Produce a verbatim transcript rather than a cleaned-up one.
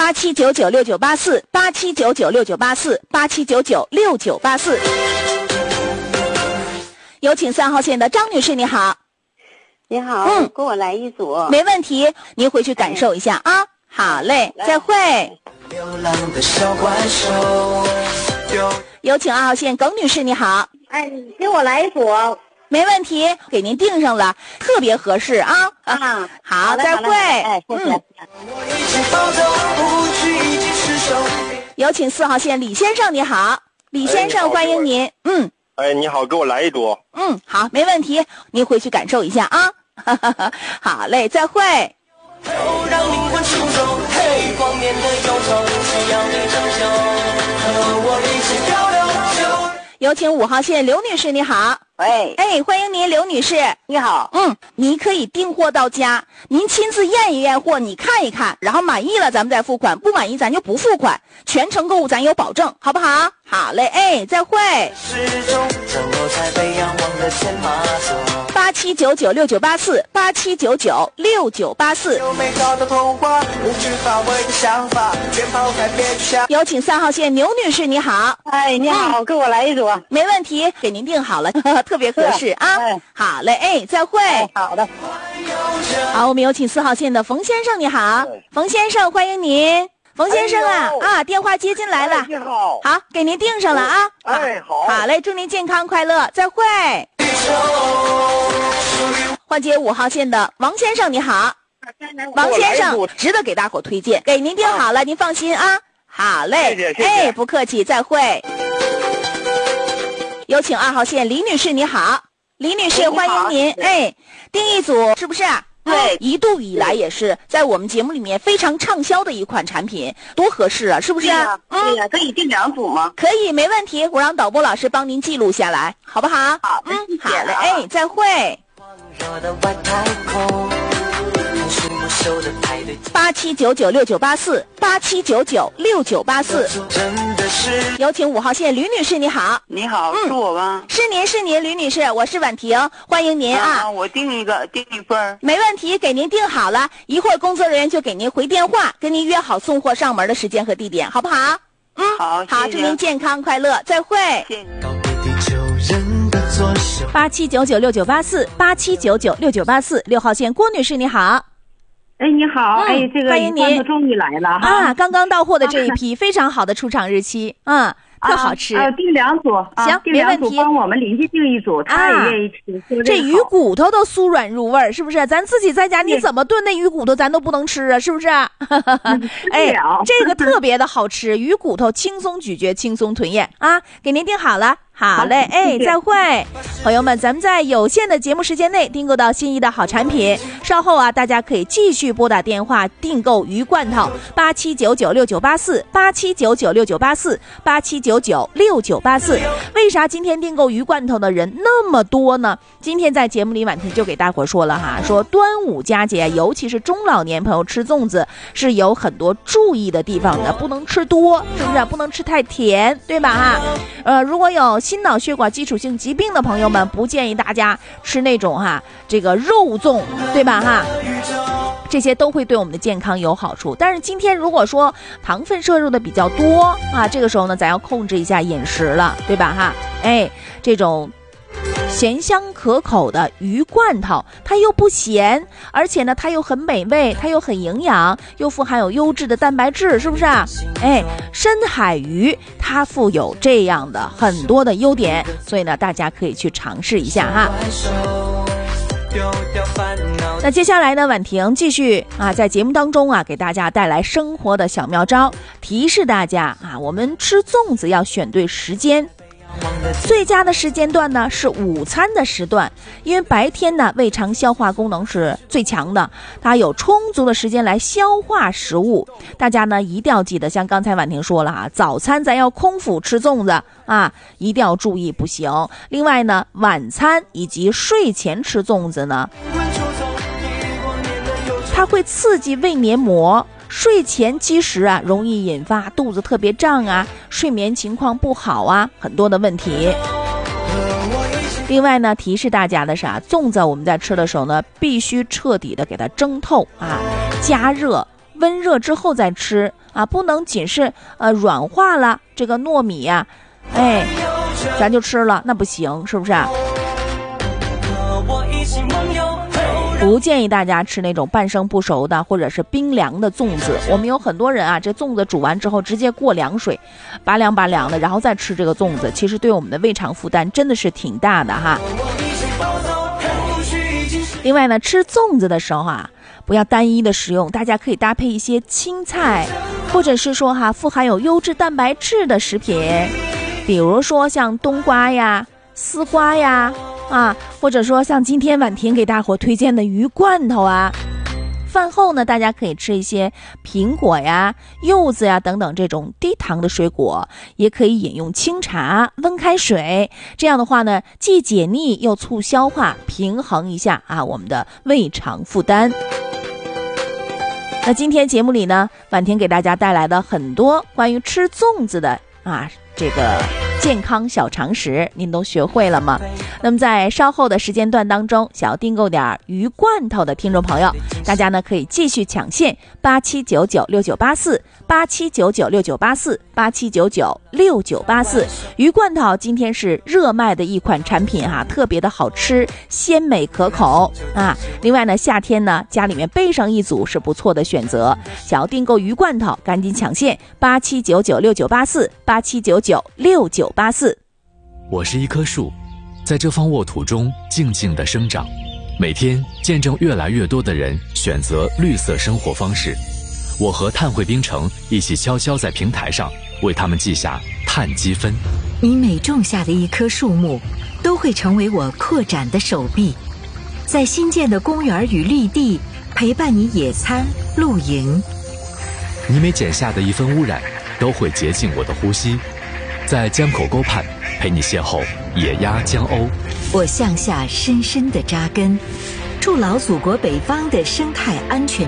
八七九九六九八四，八七九九六九八四，八七九九六九八四。有请三号线的张女士，你好。 你好， 嗯， 给我来一组。 没问题，您回去感受一下啊。好嘞，再会。有请二号线耿女士，你好。 哎，给我来一组。 没问题，给您定上了，特别合适啊。 啊， 好， 好再会。 哎，谢谢。 嗯。有请四号线李先生，你好。李先生，欢迎您。嗯。 哎，你好，给我来一组。 嗯，好，没问题，您回去感受一下啊。好嘞，再会。让灵魂出走，嘿，光年的忧愁，需要你拯救，和我一起漂流。有请五号线刘女士，你好。 喂， 哎，欢迎您，刘女士。 你好。 嗯，您可以订货到家，您亲自验一验货，你看一看，然后满意了咱们再付款，不满意咱就不付款，全程购物咱有保证，好不好？好嘞，哎，再会。八七九九六九八四，八七九九六九八四。有请三号线牛女士，你好。 哎，你好，嗯、给我来一组。 没问题，给您定好了，特别合适啊。 哎、 好嘞，哎，再会。 哎、好的。 好，我们有请四号线的冯先生，你好。冯先生，欢迎您。冯先生啊、哎、啊，电话接进来了。 哎、你好。 好，给您定上了啊。 哎，好。 好嘞，祝您健康快乐，再会。换接五号线的王先生，你好。王先生值得给大伙推荐，给您定好了，啊、您放心啊。好嘞， 谢谢谢谢。 哎，不客气，再会。有请二号线李女士，你好。李女士，欢迎您。哎，定一组是不是？ 对， 一度以来也是在我们节目里面非常畅销的一款产品，多合适啊，是不是？ 对呀、啊，对呀、啊，可以定两组吗？ 可以，没问题，我让导播老师帮您记录下来，好不好？ 好， 嗯， 谢谢好嘞，哎，再会。八七九九六九八四，八七九九六九八四。有请五号线吕女士，你好。 你好，嗯、是我吗？ 是您，是您，吕女士，我是婉婷，欢迎您啊。 啊我订一个，订一份。 没问题，给您订好了，一会儿工作人员就给您回电话，跟您约好送货上门的时间和地点，好不好？嗯， 好， 好，祝您健康快乐，再会。 谢谢。 八七九九六九八四，八七九九六九八四，六号线郭女士，你好。 哎，你好，嗯、哎，这个欢迎您， 终于来了哈！ 啊，刚刚到货的这一批，非常好的出厂日期，嗯，特好吃。 呃、啊，订两组， 行， 订两组，帮我们邻居订一组，他也愿意吃。 这鱼骨头都酥软入味，是不是？咱自己在家，你怎么炖那鱼骨头，咱都不能吃啊，是不是？哎，这个特别的好吃，鱼骨头轻松咀嚼，轻松吞咽啊！给您订好了。好嘞，哎，再会，朋友们，咱们在有限的节目时间内订购到心仪的好产品。稍后啊，大家可以继续拨打电话订购鱼罐头，八七九九六九八四，八七九九六九八四，八七九九六九八四。为啥今天订购鱼罐头的人那么多呢？今天在节目里婉婷就给大伙说了哈，说端午佳节，尤其是中老年朋友吃粽子是有很多注意的地方的，不能吃多，是不是？不能吃太甜，对吧？哈，呃，如果有心脑血管基础性疾病的朋友们，不建议大家吃那种哈这个肉粽，对吧哈？这些都会对我们的健康有好处。但是今天如果说糖分摄入的比较多啊，这个时候呢，咱要控制一下饮食了，对吧哈？哎，这种咸香可口的鱼罐头，它又不咸，而且呢它又很美味，它又很营养，又富含有优质的蛋白质，是不是啊？哎，深海鱼它富有这样的很多的优点，所以呢大家可以去尝试一下哈。那接下来呢，婉婷继续啊，在节目当中啊，给大家带来生活的小妙招，提示大家啊，我们吃粽子要选对时间。最佳的时间段呢是午餐的时段，因为白天呢胃肠消化功能是最强的，它有充足的时间来消化食物。大家呢一定要记得，像刚才婉婷说了啊，早餐咱要空腹吃粽子啊，一定要注意不行。另外呢，晚餐以及睡前吃粽子呢，它会刺激胃黏膜。睡前积食啊，容易引发肚子特别胀啊，睡眠情况不好啊，很多的问题。另外呢，提示大家的是啊，粽子我们在吃的时候呢，必须彻底的给它蒸透啊，加热温热之后再吃啊，不能仅是呃软化了这个糯米呀、啊，哎，咱就吃了，那不行，是不是啊？不建议大家吃那种半生不熟的或者是冰凉的粽子。我们有很多人啊，这粽子煮完之后直接过凉水，拔凉拔凉的，然后再吃这个粽子，其实对我们的胃肠负担真的是挺大的哈。另外呢，吃粽子的时候啊，不要单一的食用，大家可以搭配一些青菜，或者是说哈富含有优质蛋白质的食品，比如说像冬瓜呀、丝瓜呀。啊，或者说像今天婉婷给大伙推荐的鱼罐头啊，饭后呢，大家可以吃一些苹果呀、柚子呀等等这种低糖的水果，也可以饮用清茶、温开水，这样的话呢，既解腻又促消化，平衡一下啊我们的胃肠负担。那今天节目里呢，婉婷给大家带来的很多关于吃粽子的啊这个健康小常识，您都学会了吗？那么在稍后的时间段当中，想要订购点鱼罐头的听众朋友，大家呢可以继续抢线八七九九六九八四八七九九六九八四八七九九六九八四。鱼罐头今天是热卖的一款产品哈、啊，特别的好吃，鲜美可口啊。另外呢，夏天呢家里面备上一组是不错的选择。想要订购鱼罐头，赶紧抢线八七九九六九八四八七九九六九八四。 我是一棵树，在这方沃土中静静地生长，每天见证越来越多的人选择绿色生活方式。我和碳汇冰城一起悄悄在平台上为他们记下碳积分。 你每种下的一棵树木，都会成为我扩展的手臂，在新建的公园与绿地陪伴你野餐露营。 你每减下的一分污染，都会洁净我的呼吸，在江口沟畔陪你邂逅野鸭江鸥。 我向下深深地扎根，筑牢祖国北方的生态安全